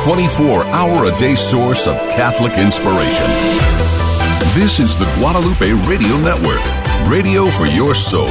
24-hour-a-day source of Catholic inspiration. This is the Guadalupe Radio Network, radio for your soul.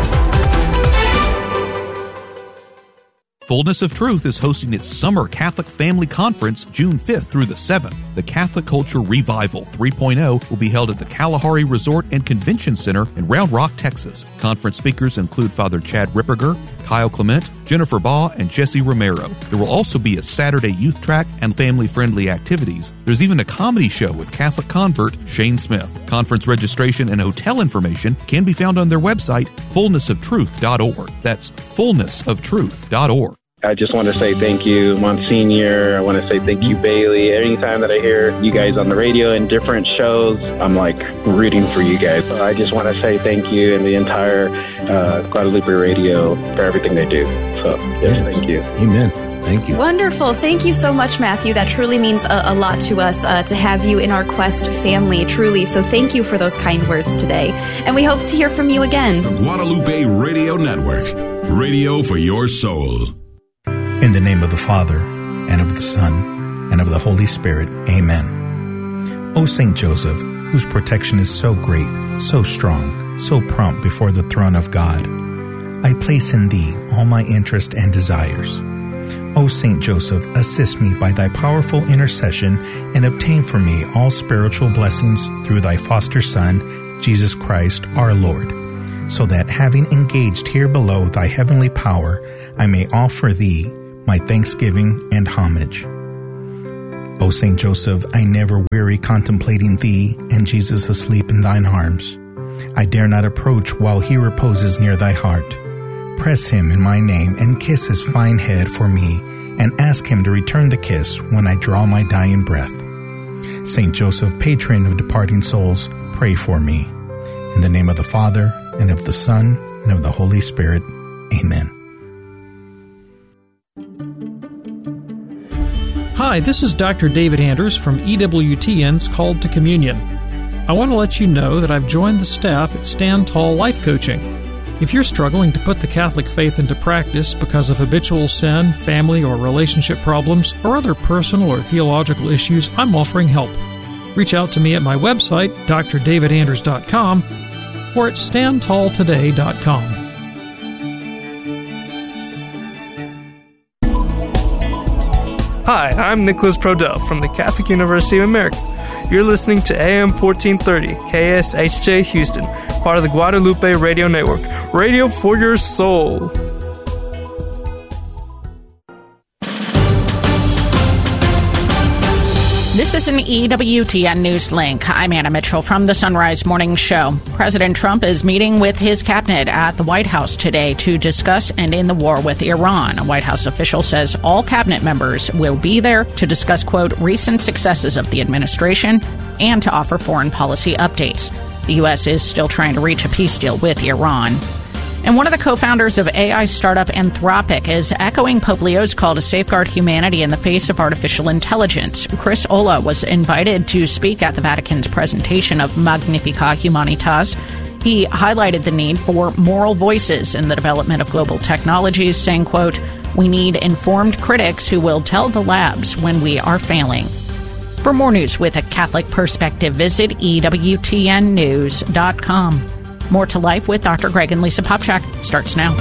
Fullness of Truth is hosting its Summer Catholic Family Conference June 5th through the 7th. The Catholic Culture Revival 3.0 will be held at the Kalahari Resort and Convention Center in Round Rock, Texas. Conference speakers include Father Chad Ripperger, Kyle Clement, Jennifer Baugh, and Jesse Romero. There will also be a Saturday youth track and family-friendly activities. There's even a comedy show with Catholic convert Shane Smith. Conference registration and hotel information can be found on their website, fullnessoftruth.org. That's fullnessoftruth.org. I just want to say thank you, Monsignor. I want to say thank you, Bailey. Anytime that I hear you guys on the radio in different shows, I'm like rooting for you guys. So I just want to say thank you and the entire Guadalupe Radio for everything they do. So, yes, thank you. Amen. Thank you. Wonderful. Thank you so much, Matthew. That truly means a lot to us to have you in our Quest family, truly. So thank you for those kind words today. And we hope to hear from you again. The Guadalupe Radio Network, radio for your soul. In the name of the Father, and of the Son, and of the Holy Spirit. Amen. O Saint Joseph, whose protection is so great, so strong, so prompt before the throne of God, I place in thee all my interest and desires. O Saint Joseph, assist me by thy powerful intercession, and obtain for me all spiritual blessings through thy foster Son, Jesus Christ our Lord, so that having engaged here below thy heavenly power, I may offer thee my thanksgiving and homage. O Saint Joseph, I never weary contemplating thee and Jesus asleep in thine arms. I dare not approach while he reposes near thy heart. Press him in my name and kiss his fine head for me, and ask him to return the kiss when I draw my dying breath. Saint Joseph, patron of departing souls, pray for me. In the name of the Father, and of the Son, and of the Holy Spirit. Amen. Hi, this is Dr. David Anders from EWTN's Called to Communion. I want to let you know that I've joined the staff at Stand Tall Life Coaching. If you're struggling to put the Catholic faith into practice because of habitual sin, family or relationship problems, or other personal or theological issues, I'm offering help. Reach out to me at my website, drdavidanders.com, or at standtalltoday.com. Hi, I'm Nicholas Prodell from the Catholic University of America. You're listening to AM 1430, KSHJ Houston, part of the Guadalupe Radio Network, radio for your soul. This is an EWTN News Link. I'm Anna Mitchell from the Sunrise Morning Show. President Trump is meeting with his cabinet at the White House today to discuss ending the war with Iran. A White House official says all cabinet members will be there to discuss, quote, recent successes of the administration and to offer foreign policy updates. The U.S. is still trying to reach a peace deal with Iran. And one of the co-founders of AI startup Anthropic is echoing Pope Leo's call to safeguard humanity in the face of artificial intelligence. Chris Olah was invited to speak at the Vatican's presentation of Magnificat Humanitas. He highlighted the need for moral voices in the development of global technologies, saying, quote, we need informed critics who will tell the labs when we are failing. For more news with a Catholic perspective, visit EWTNnews.com. More to Life with Dr. Greg and Lisa Popchak starts now.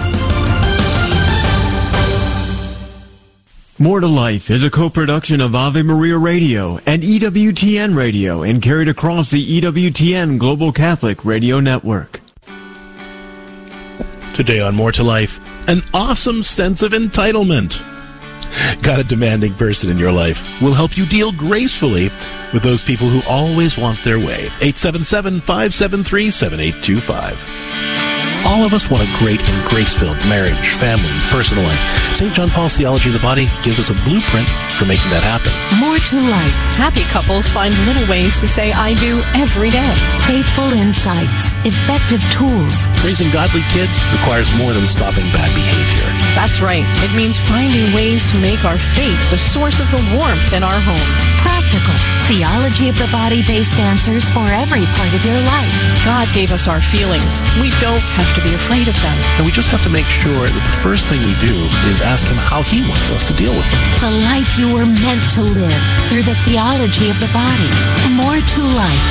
More to Life is a co-production of Ave Maria Radio and EWTN Radio and carried across the EWTN Global Catholic Radio Network. Today on More to Life, an awesome sense of entitlement. Got a demanding person in your life? We'll help you deal gracefully with those people who always want their way. 877-573-7825. All of us want a great and grace-filled marriage, family, personal life. St. John Paul's Theology of the Body gives us a blueprint for making that happen. More to life. Happy couples find little ways to say I do every day. Faithful insights. Effective tools. Raising godly kids requires more than stopping bad behavior. That's right. It means finding ways to make our faith the source of the warmth in our homes. Practical practical. Theology of the body-based answers for every part of your life. God gave us our feelings. We don't have to be afraid of them. And we just have to make sure that the first thing we do is ask Him how He wants us to deal with them. The life you were meant to live through the theology of the body. More to life.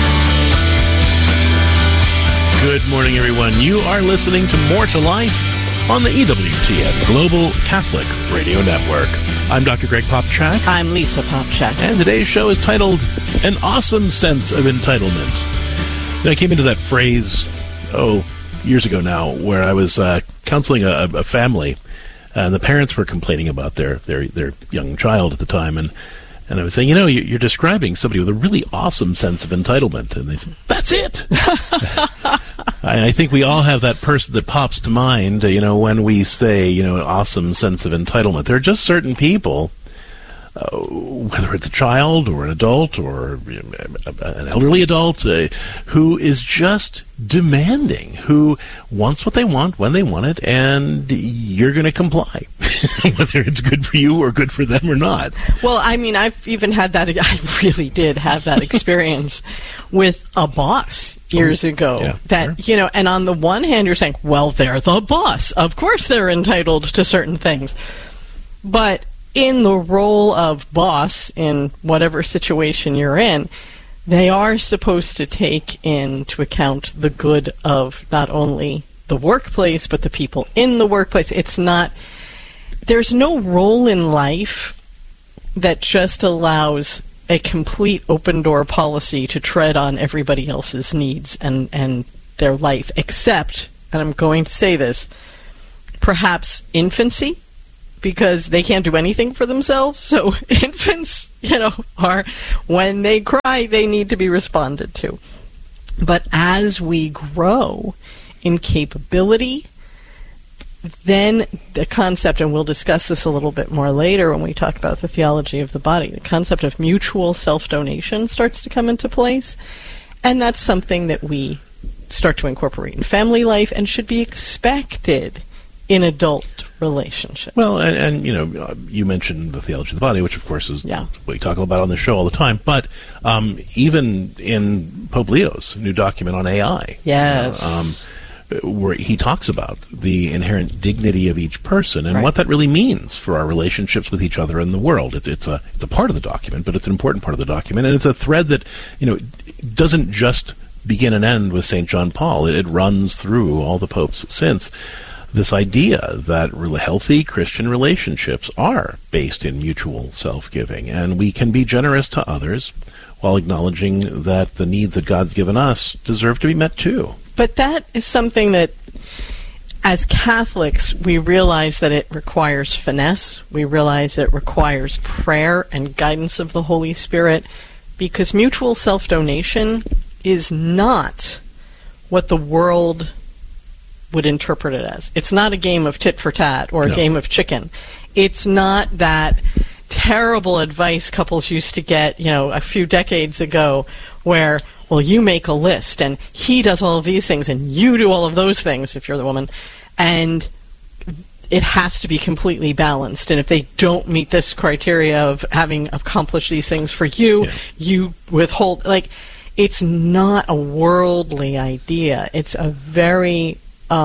Good morning, everyone. You are listening to More to Life on the EWTN Global Catholic Radio Network. I'm Dr. Greg Popchak. I'm Lisa Popchak. And today's show is titled An Awesome Sense of Entitlement. And I came into that phrase, years ago now, where I was counseling a family, and the parents were complaining about their young child at the time, and I was saying, you're describing somebody with a really awesome sense of entitlement. And they said, that's it! I think we all have that person that pops to mind, when we say, awesome sense of entitlement. There are just certain people, whether it's a child or an adult or an elderly adult, who is just demanding, who wants what they want when they want it, and you're going to comply, whether it's good for you or good for them or not. Well, I mean, I've even had that. I really did have that experience with a boss years ago. Yeah, that, sure. And on the one hand, you're saying, well, they're the boss. Of course they're entitled to certain things. But in the role of boss, in whatever situation you're in, they are supposed to take into account the good of not only the workplace, but the people in the workplace. There's no role in life that just allows a complete open-door policy to tread on everybody else's needs and their life, except, and I'm going to say this, perhaps infancy, because they can't do anything for themselves. So infants, are, when they cry, they need to be responded to. But as we grow in capability, then the concept, and we'll discuss this a little bit more later when we talk about the theology of the body, the concept of mutual self-donation starts to come into place. And that's something that we start to incorporate in family life and should be expected in adult relationships. Well, and you mentioned the theology of the body, which of course is what we talk about on the show all the time. But even in Pope Leo's new document on AI, yes, where he talks about the inherent dignity of each person and what that really means for our relationships with each other and the world. It's a part of the document, but it's an important part of the document, and it's a thread that doesn't just begin and end with St. John Paul. It runs through all the popes since. This idea that really healthy Christian relationships are based in mutual self-giving, and we can be generous to others while acknowledging that the needs that God's given us deserve to be met too. But that is something that, as Catholics, we realize that it requires finesse. We realize it requires prayer and guidance of the Holy Spirit, because mutual self-donation is not what the world would interpret it as. It's not a game of tit for tat or a game of chicken. It's not that terrible advice couples used to get, a few decades ago, where, well, you make a list and he does all of these things and you do all of those things if you're the woman, and it has to be completely balanced. And if they don't meet this criteria of having accomplished these things for you, you withhold. It's not a worldly idea. It's a very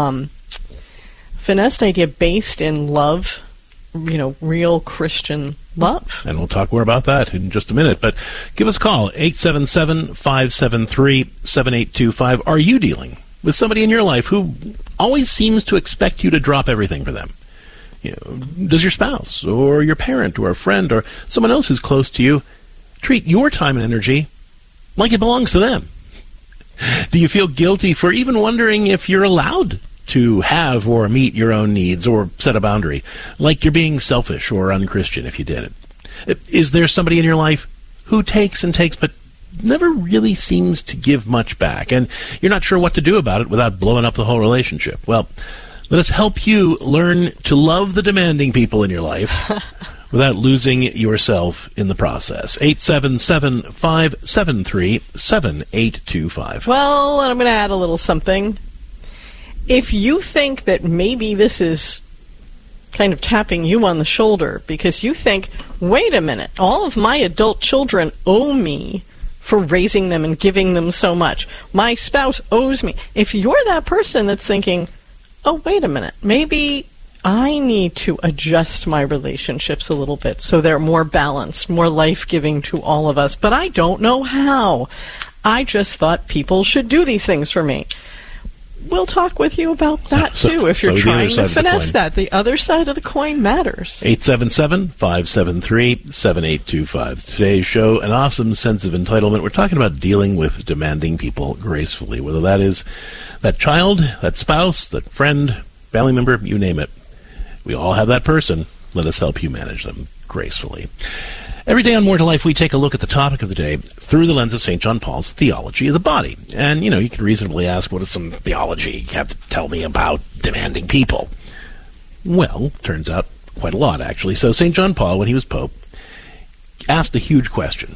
finessed idea based in love, real Christian love. And we'll talk more about that in just a minute. But give us a call, 877-573-7825. Are you dealing with somebody in your life who always seems to expect you to drop everything for them? Does your spouse or your parent or a friend or someone else who's close to you treat your time and energy like it belongs to them? Do you feel guilty for even wondering if you're allowed to have or meet your own needs or set a boundary, like you're being selfish or unchristian if you did it? Is there somebody in your life who takes and takes but never really seems to give much back, and you're not sure what to do about it without blowing up the whole relationship? Well, let us help you learn to love the demanding people in your life without losing yourself in the process. 877-573-7825. Well, I'm going to add a little something. If you think that maybe this is kind of tapping you on the shoulder because you think, wait a minute, all of my adult children owe me for raising them and giving them so much. My spouse owes me. If you're that person that's thinking, oh, wait a minute, maybe I need to adjust my relationships a little bit so they're more balanced, more life-giving to all of us, but I don't know how. I just thought people should do these things for me. We'll talk with you about that, too, if you're trying to finesse that. The other side of the coin matters. 877-573-7825. Today's show, an awesome sense of entitlement. We're talking about dealing with demanding people gracefully, whether that is that child, that spouse, that friend, family member, you name it. We all have that person. Let us help you manage them gracefully. Every day on More to Life, we take a look at the topic of the day through the lens of St. John Paul's theology of the body. And, you can reasonably ask, what is some theology you have to tell me about demanding people? Well, turns out quite a lot, actually. So St. John Paul, when he was Pope, asked a huge question.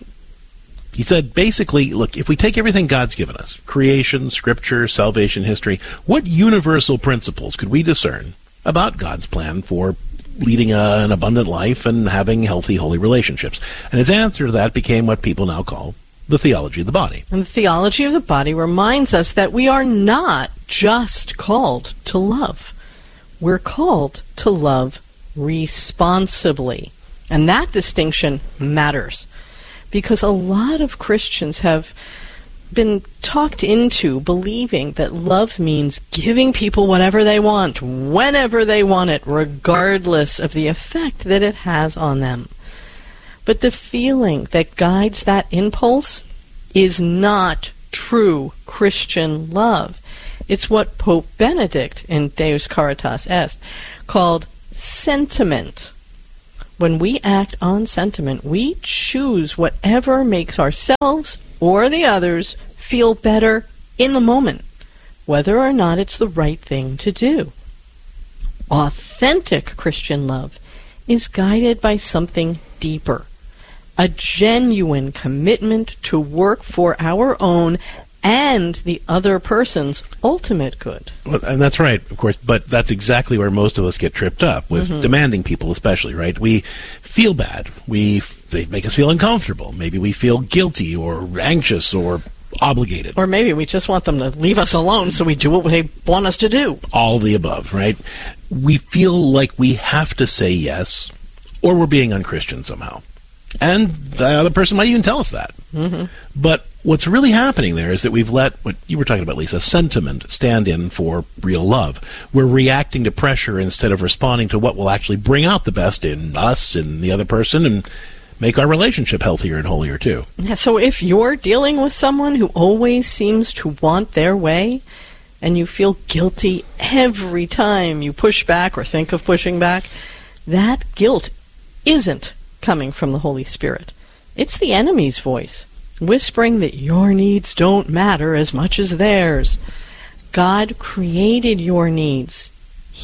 He said, basically, look, if we take everything God's given us, creation, scripture, salvation, history, what universal principles could we discern about God's plan for leading an abundant life and having healthy, holy relationships? And his answer to that became what people now call the theology of the body. And the theology of the body reminds us that we are not just called to love. We're called to love responsibly. And that distinction matters because a lot of Christians have been talked into believing that love means giving people whatever they want, whenever they want it, regardless of the effect that it has on them. But the feeling that guides that impulse is not true Christian love. It's what Pope Benedict in Deus Caritas Est called sentiment. When we act on sentiment, we choose whatever makes ourselves or the others feel better in the moment, whether or not it's the right thing to do. Authentic Christian love is guided by something deeper, a genuine commitment to work for our own and the other person's ultimate good. Well, and that's right, of course, but that's exactly where most of us get tripped up, with demanding people especially, right? We feel bad. They make us feel uncomfortable. Maybe we feel guilty or anxious or obligated. Or maybe we just want them to leave us alone so we do what they want us to do. All the above, right? We feel like we have to say yes, or we're being unchristian somehow. And the other person might even tell us that. But what's really happening there is that we've let, what you were talking about, Lisa, sentiment stand in for real love. We're reacting to pressure instead of responding to what will actually bring out the best in us and the other person and make our relationship healthier and holier too. Yeah, so if you're dealing with someone who always seems to want their way and you feel guilty every time you push back or think of pushing back, that guilt isn't coming from the Holy Spirit. It's the enemy's voice, whispering that your needs don't matter as much as theirs. God created your needs.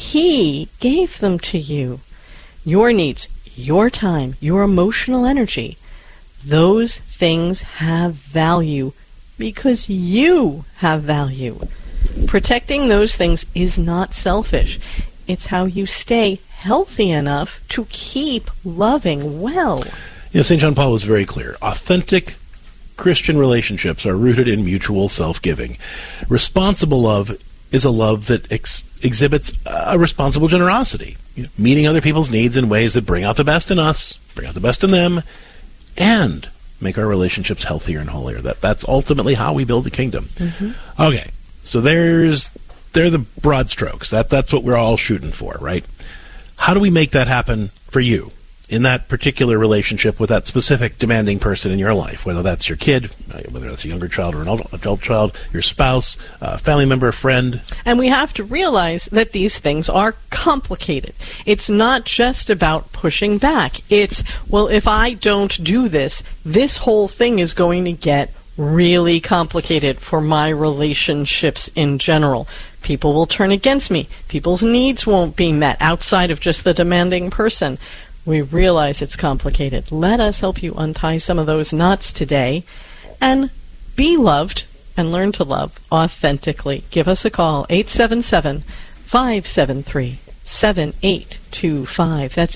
He gave them to you. Your needs, your time, your emotional energy, those things have value because you have value. Protecting those things is not selfish. It's how you stay healthy enough to keep loving well. St. John Paul was very clear. Authentic Christian relationships are rooted in mutual self-giving. Responsible love is a love that exhibits a responsible generosity, meeting other people's needs in ways that bring out the best in us, bring out the best in them, and make our relationships healthier and holier. That's ultimately how we build the kingdom. Okay, so they're the broad strokes. That's what we're all shooting for, right? How do we make that happen for you in that particular relationship with that specific demanding person in your life, whether that's your kid, whether that's a younger child or an adult child, your spouse, a family member, a friend? And we have to realize that these things are complicated. It's not just about pushing back. It's, well, if I don't do this, this whole thing is going to get really complicated for my relationships in general. People will turn against me. People's needs won't be met outside of just the demanding person. We realize it's complicated. Let us help you untie some of those knots today and be loved and learn to love authentically. Give us a call, 877-573-7825. 7825. That's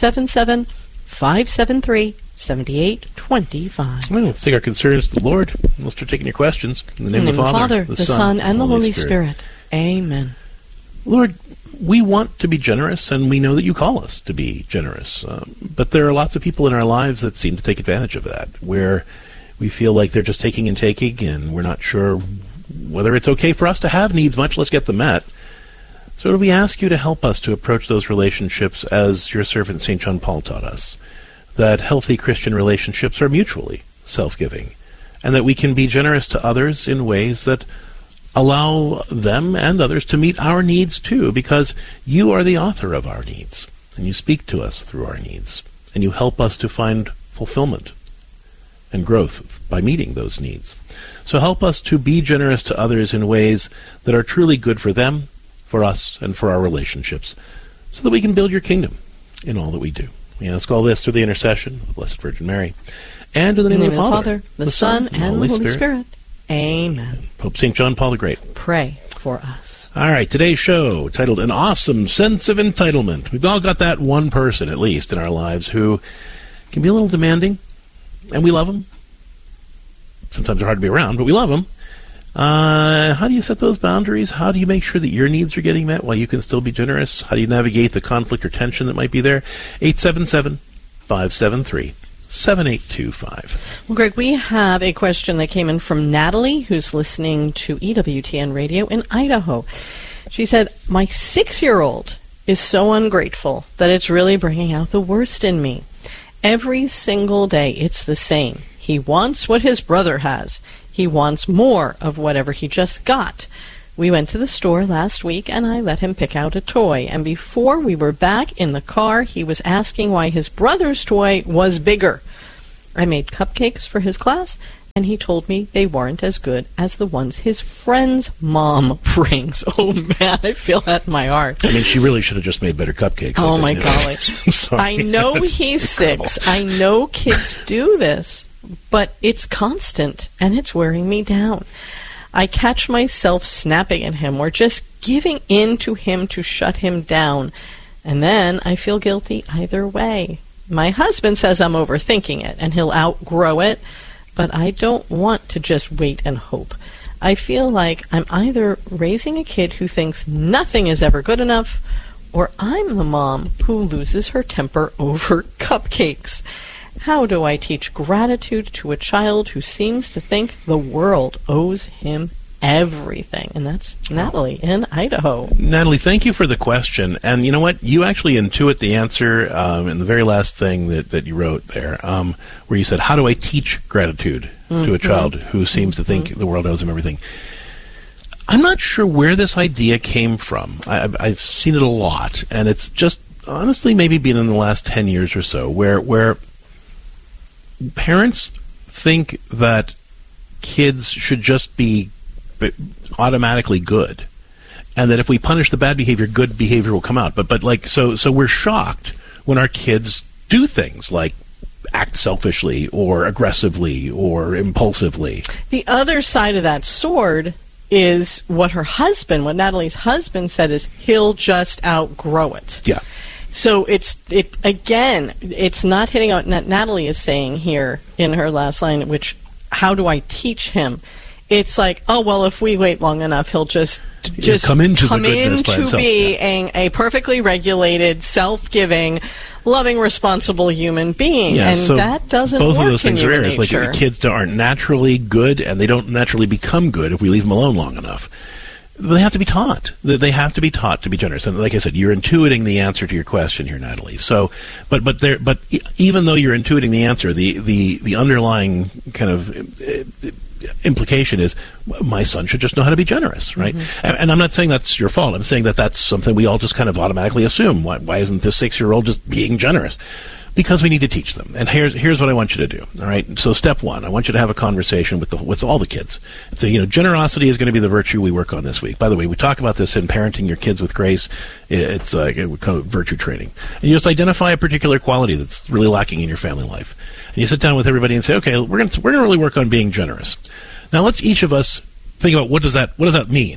877-573-7825. Well, let's take our concerns to the Lord. Let's start taking your questions. In the name of the Father, the Son, and the Holy Spirit. Amen. Lord, we want to be generous, and we know that you call us to be generous. But there are lots of people in our lives that seem to take advantage of that, where we feel like they're just taking, and we're not sure whether it's okay for us to have needs, much less get them met. So we ask you to help us to approach those relationships as your servant St. John Paul taught us, that healthy Christian relationships are mutually self-giving, and that we can be generous to others in ways that allow them and others to meet our needs too, because you are the author of our needs, and you speak to us through our needs, and you help us to find fulfillment and growth by meeting those needs. So help us to be generous to others in ways that are truly good for them, for us, and for our relationships, so that we can build your kingdom in all that we do. We ask all this through the intercession of the Blessed Virgin Mary, and in the name of the Father, the Son, and the Holy Spirit. Amen. Pope St. John Paul the Great, pray for us. All right, today's show, titled An Awesome Sense of Entitlement. We've all got that one person, at least, in our lives who can be a little demanding, and we love them. Sometimes they're hard to be around, but we love them. How do you set those boundaries? How do you make sure that your needs are getting met while you can still be generous? How do you navigate the conflict or tension that might be there? 877-573-7825. Well, Greg, we have a question that came in from Natalie, who's listening to EWTN Radio in Idaho. She said, my 6-year-old is so ungrateful that it's really bringing out the worst in me. Every single day, it's the same. He wants what his brother has. He wants more of whatever he just got. We went to the store last week, and I let him pick out a toy. And before we were back in the car, he was asking why his brother's toy was bigger. I made cupcakes for his class, and he told me they weren't as good as the ones his friend's mom brings. Oh, man, I feel that in my heart. I mean, she really should have just made better cupcakes. Oh, my golly. I know he's 6. I know kids do this, but it's constant, and it's wearing me down. I catch myself snapping at him or just giving in to him to shut him down, and then I feel guilty either way. My husband says I'm overthinking it, and he'll outgrow it, but I don't want to just wait and hope. I feel like I'm either raising a kid who thinks nothing is ever good enough, or I'm the mom who loses her temper over cupcakes. How do I teach gratitude to a child who seems to think the world owes him everything? And that's Natalie in Idaho. Natalie, thank you for the question. And you know what? You actually intuit the answer in the very last thing that you wrote there, where you said, how do I teach gratitude to a child who seems to think the world owes him everything? I'm not sure where this idea came from. I've seen it a lot, and it's just honestly maybe been in the last 10 years or so, where parents think that kids should just be automatically good, and that if we punish the bad behavior, good behavior will come out. But like so we're shocked when our kids do things like act selfishly or aggressively or impulsively. The other side of that sword is what Natalie's husband said is he'll just outgrow it. Yeah. So it's not hitting out what Natalie is saying here in her last line, which, how do I teach him? It's like, oh, well, if we wait long enough, he'll just come into being a perfectly regulated, self-giving, loving, responsible human being. Yeah, and so that doesn't both work of those things in are human errors. nature. Like kids aren't naturally good, and they don't naturally become good if we leave them alone long enough. They have to be taught. They have to be taught to be generous. And like I said, you're intuiting the answer to your question here, Natalie. So, but even though you're intuiting the answer, the underlying kind of implication is my son should just know how to be generous, right? Mm-hmm. And I'm not saying that's your fault. I'm saying that that's something we all just kind of automatically assume. Why isn't this 6-year-old just being generous? Because we need to teach them. And here's what I want you to do. All right. So step 1, I want you to have a conversation with all the kids. And say, generosity is going to be the virtue we work on this week. By the way, we talk about this in Parenting Your Kids with Grace. It's we call it virtue training. And you just identify a particular quality that's really lacking in your family life. And you sit down with everybody and say, okay, we're going to really work on being generous. Now let's each of us think about what does that mean?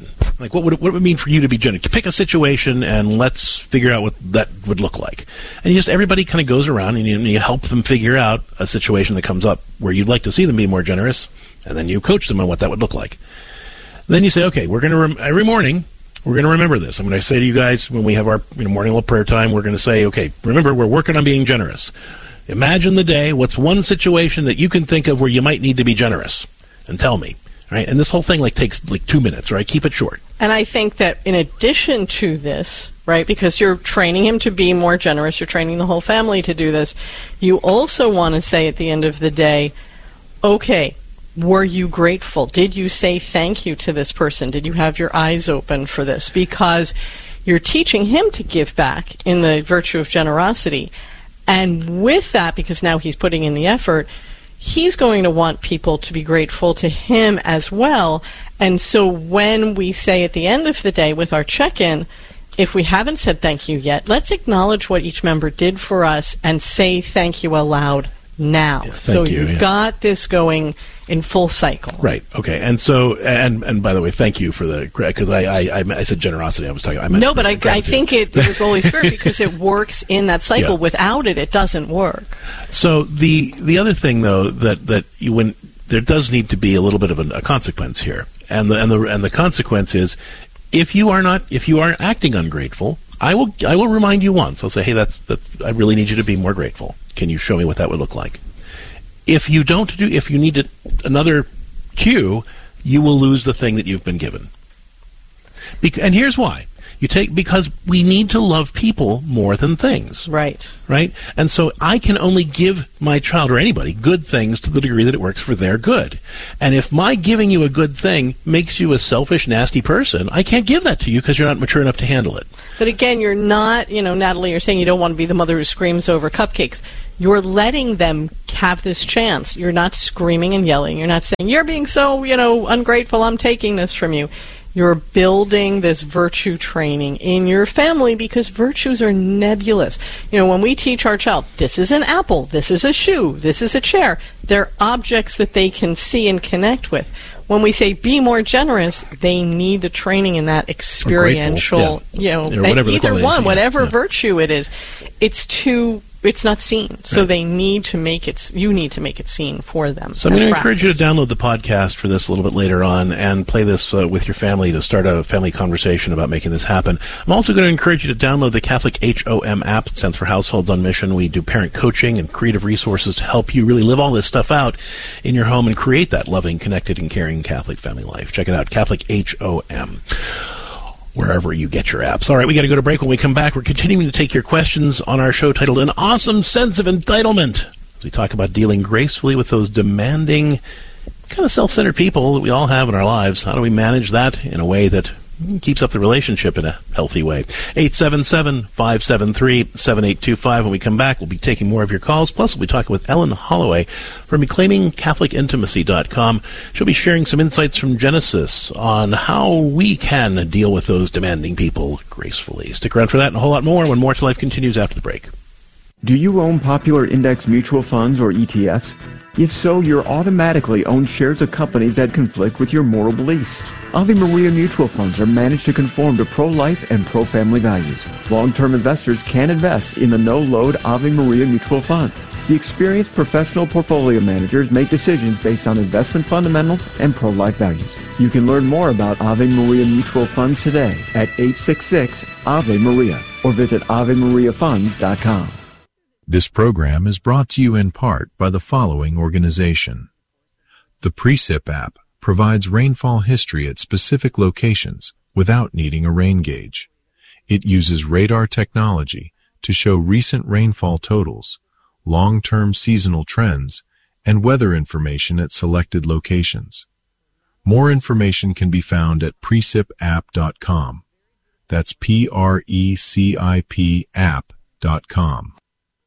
Like, what would it mean for you to be generous? Pick a situation and let's figure out what that would look like. And everybody kind of goes around and you help them figure out a situation that comes up where you'd like to see them be more generous, and then you coach them on what that would look like. Then you say, okay, we're going to, every morning, we're going to remember this. I'm going to say to you guys, when we have our morning little prayer time, we're going to say, okay, remember, we're working on being generous. Imagine the day, what's one situation that you can think of where you might need to be generous? And tell me. Right? And this whole thing takes 2 minutes, right? Keep it short. And I think that in addition to this, right, because you're training him to be more generous, you're training the whole family to do this, you also want to say at the end of the day, okay, were you grateful? Did you say thank you to this person? Did you have your eyes open for this? Because you're teaching him to give back in the virtue of generosity. And with that, because now he's putting in the effort, he's going to want people to be grateful to him as well. And so when we say at the end of the day with our check-in, if we haven't said thank you yet, let's acknowledge what each member did for us and say thank you aloud now. Yeah, so you've got this going in full cycle. Right. Okay. And so, and by the way, thank you for the, because I said generosity. I was talking. I meant no, but I think it was the Holy Spirit because it works in that cycle. Yeah. Without it, it doesn't work. So the other thing though that when there does need to be a little bit of a consequence here, and the consequence is if you are acting ungrateful, I will remind you once. I'll say, hey, that's I really need you to be more grateful. Can you show me what that would look like? If you need another cue, you will lose the thing that you've been given. And here's why. Because we need to love people more than things. Right. Right? And so I can only give my child or anybody good things to the degree that it works for their good. And if my giving you a good thing makes you a selfish, nasty person, I can't give that to you because you're not mature enough to handle it. But again, you're not, Natalie, you're saying you don't want to be the mother who screams over cupcakes. You're letting them have this chance. You're not screaming and yelling. You're not saying, you're being so, ungrateful, I'm taking this from you. You're building this virtue training in your family because virtues are nebulous. When we teach our child, this is an apple, this is a shoe, this is a chair, they're objects that they can see and connect with. When we say be more generous, they need the training in that experiential, either one, whatever virtue it is, it's not seen. So they need to make it, you need to make it seen for them. So I'm going to encourage you to download the podcast for this a little bit later on and play this with your family to start a family conversation about making this happen. I'm also going to encourage you to download the Catholic HOM app. It stands for Households on Mission. We do parent coaching and creative resources to help you really live all this stuff out in your home and create that loving, connected, and caring Catholic family life. Check it out, Catholic HOM. Wherever you get your apps. All right, we got to go to break. When we come back, we're continuing to take your questions on our show titled An Awesome Sense of Entitlement, as we talk about dealing gracefully with those demanding, kind of self-centered people that we all have in our lives. How do we manage that in a way that keeps up the relationship in a healthy way? 877-573-7825. When we come back, we'll be taking more of your calls. Plus, we'll be talking with Ellen Holloway from ReclaimingCatholicIntimacy.com. She'll be sharing some insights from Genesis on how we can deal with those demanding people gracefully. Stick around for that and a whole lot more when More to Life continues after the break. Do you own popular index mutual funds or ETFs? If so, you're automatically own shares of companies that conflict with your moral beliefs. Ave Maria mutual funds are managed to conform to pro-life and pro-family values. Long-term investors can invest in the no-load Ave Maria mutual funds. The experienced professional portfolio managers make decisions based on investment fundamentals and pro-life values. You can learn more about Ave Maria mutual funds today at 866-AVE-MARIA or visit AveMariaFunds.com. This program is brought to you in part by the following organization. The Precip app provides rainfall history at specific locations without needing a rain gauge. It uses radar technology to show recent rainfall totals, long-term seasonal trends, and weather information at selected locations. More information can be found at precipapp.com. That's PRECIP app.com.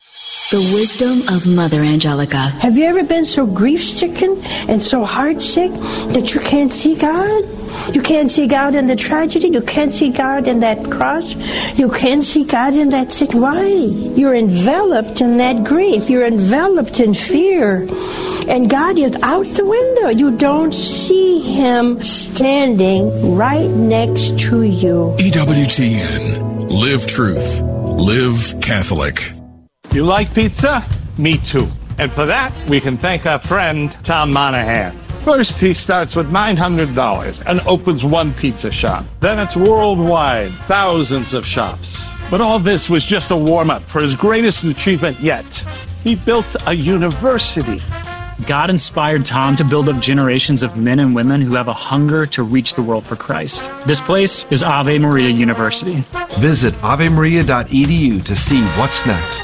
The wisdom of Mother Angelica. Have you ever been so grief-stricken and so heart-sick that you can't see God? You can't see God in the tragedy. You can't see God in that cross. You can't see God in that sick. Why? You're enveloped in that grief. You're enveloped in fear. And God is out the window. You don't see Him standing right next to you. EWTN. Live truth. Live Catholic. You like pizza? Me too. And for that, we can thank our friend, Tom Monahan. First, he starts with $900 and opens one pizza shop. Then it's worldwide, thousands of shops. But all this was just a warm-up for his greatest achievement yet. He built a university. God inspired Tom to build up generations of men and women who have a hunger to reach the world for Christ. This place is Ave Maria University. Visit avemaria.edu to see what's next.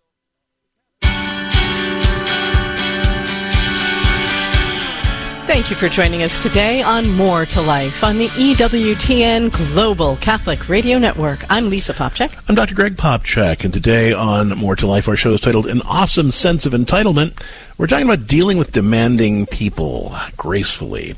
Thank you for joining us today on More to Life on the EWTN Global Catholic Radio Network. I'm Lisa Popchak. I'm Dr. Greg Popchak, and today on More to Life, our show is titled An Awesome Sense of Entitlement. We're talking about dealing with demanding people gracefully.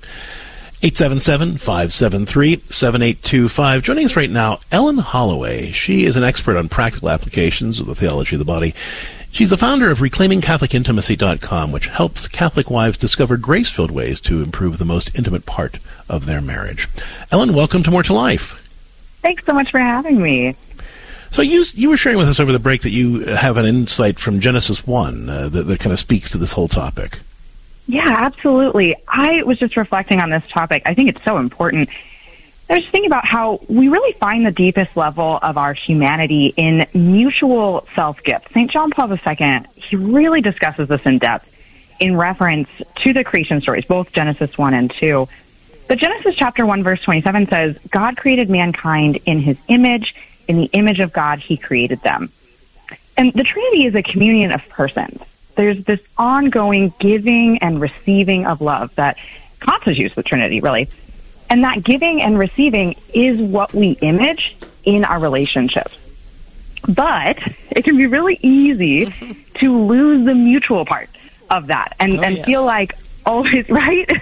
877-573-7825. Joining us right now, Ellen Holloway. She is an expert on practical applications of the theology of the body. She's the founder of ReclaimingCatholicIntimacy.com, which helps Catholic wives discover grace-filled ways to improve the most intimate part of their marriage. Ellen, welcome to More to Life. Thanks so much for having me. So you were sharing with us over the break that you have an insight from Genesis 1 that kind of speaks to this whole topic. Yeah, absolutely. I was just reflecting on this topic. I think it's so important. I was thinking about how we really find the deepest level of our humanity in mutual self-gift. St. John Paul II, he really discusses this in depth in reference to the creation stories, both Genesis 1 and 2. But Genesis chapter 1, verse 27 says, God created mankind in His image. In the image of God, He created them. And the Trinity is a communion of persons. There's this ongoing giving and receiving of love that constitutes the Trinity, really. And that giving and receiving is what we image in our relationships. But it can be really easy to lose the mutual part of that and feel like always, right?